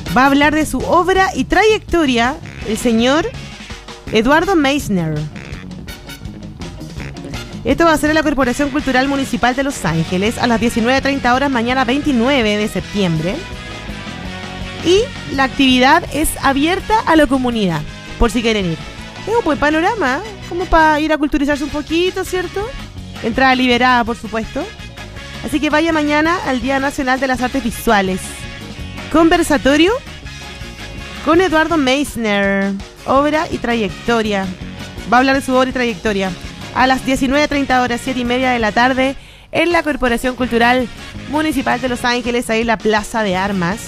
Va a hablar de su obra y trayectoria el señor Eduardo Meissner. Esto va a ser en la Corporación Cultural Municipal de Los Ángeles a las 19:30 horas mañana 29 de septiembre. Y la actividad es abierta a la comunidad, por si quieren ir. Es un buen panorama, como para ir a culturizarse un poquito, ¿cierto? Entrada liberada, por supuesto. Así que vaya mañana al Día Nacional de las Artes Visuales. Conversatorio con Eduardo Meissner, obra y trayectoria. Va a hablar de su obra y trayectoria a las 19:30 horas, 7:30 de la tarde, en la Corporación Cultural Municipal de Los Ángeles, ahí en la Plaza de Armas.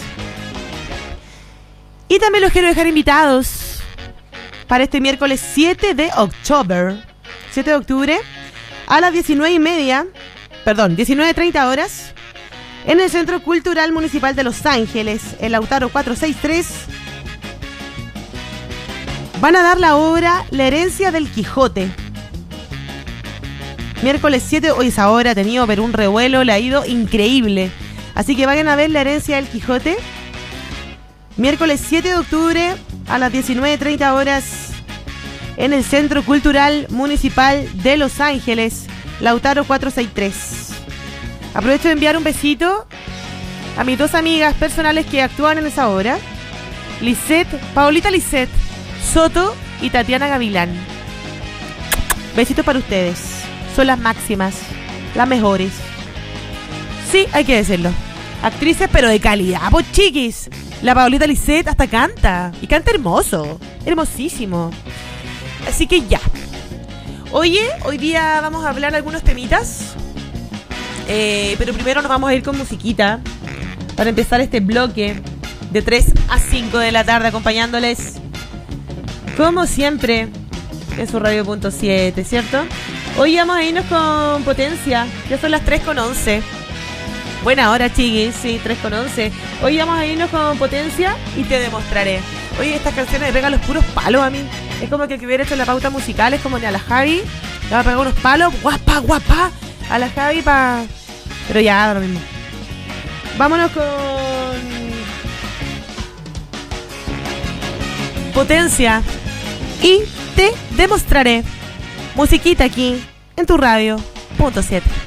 Y también los quiero dejar invitados para este miércoles 7 de octubre, a las 19:30 horas, en el Centro Cultural Municipal de Los Ángeles, en Lautaro 463. Van a dar la obra La herencia del Quijote. Miércoles 7, hoy esa obra ha tenido pero un revuelo, le ha ido increíble. Así que vayan a ver La herencia del Quijote. Miércoles 7 de octubre a las 19:30 horas en el Centro Cultural Municipal de Los Ángeles, Lautaro 463. Aprovecho de enviar un besito a mis dos amigas personales que actúan en esa obra, Paulita Lisette Soto y Tatiana Gavilán. Besitos para ustedes. Son las máximas, las mejores. Sí, hay que decirlo. Actrices pero de calidad, pues chiquis. La Paulita Lisette hasta canta. Y canta hermoso. Hermosísimo. Así que ya. Oye, hoy día vamos a hablar algunos temitas. Pero primero nos vamos a ir con musiquita. Para empezar este bloque de 3 a 5 de la tarde, acompañándoles como siempre en su radio.7, ¿cierto? Hoy vamos a irnos con Potencia. Ya son las 3:11. Buena hora, chiquis, sí, 3:11. Hoy vamos a irnos con Potencia y te demostraré. Oye, estas canciones me pegan los puros palos a mí. Es como que el que hubiera hecho la pauta musical es como ni a la Javi. Le va a pegar unos palos, guapa, a la Javi pero ya, ahora mismo. Vámonos con Potencia y te demostraré. Musiquita aquí en tu radio.7.